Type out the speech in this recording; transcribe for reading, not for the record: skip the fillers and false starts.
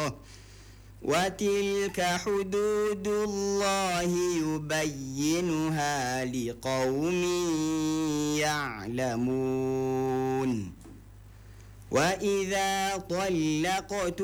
وتلك حدود الله يبينها لقوم يعلمون وإذا طلقتم